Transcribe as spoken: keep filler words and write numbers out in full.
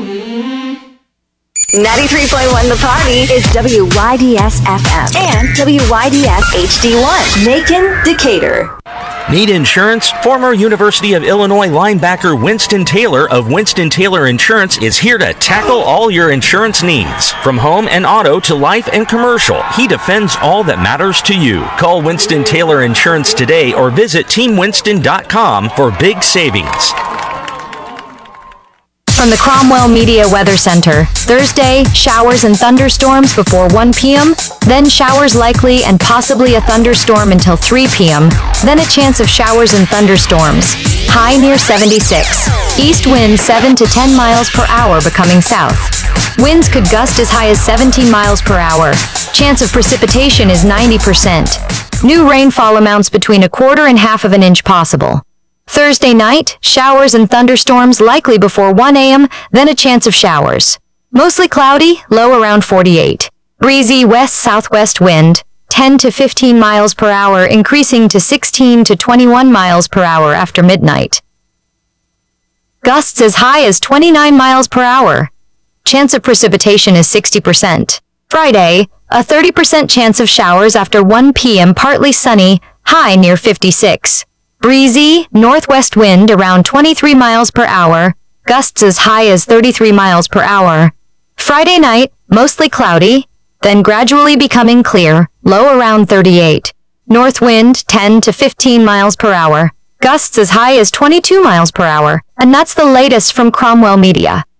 ninety-three point one The Party is W Y D S F M and W Y D S H D one. Macon, Decatur. Need insurance? Former University of Illinois linebacker Winston Taylor of Winston Taylor Insurance is here to tackle all your insurance needs. From home and auto to life and commercial, he defends all that matters to you. Call Winston Taylor Insurance today or visit team winston dot com for big savings. From the Cromwell Media Weather Center, Thursday, showers and thunderstorms before one p.m., then showers likely and possibly a thunderstorm until three p.m., then a chance of showers and thunderstorms. High near seventy-six. East wind seven to ten miles per hour becoming south. Winds could gust as high as seventeen miles per hour. Chance of precipitation is ninety percent. New rainfall amounts between a quarter and half of an inch possible. Thursday night, showers and thunderstorms likely before one a.m., then a chance of showers. Mostly cloudy, low around forty-eight. Breezy west-southwest wind, ten to fifteen miles per hour, increasing to sixteen to twenty-one miles per hour after midnight. Gusts as high as twenty-nine miles per hour. Chance of precipitation is sixty percent. Friday, a thirty percent chance of showers after one p.m., partly sunny, high near fifty-six. Breezy, northwest wind around twenty-three miles per hour, gusts as high as thirty-three miles per hour. Friday night, mostly cloudy, then gradually becoming clear, low around thirty-eight. North wind ten to fifteen miles per hour, gusts as high as twenty-two miles per hour. And that's the latest from Cromwell Media.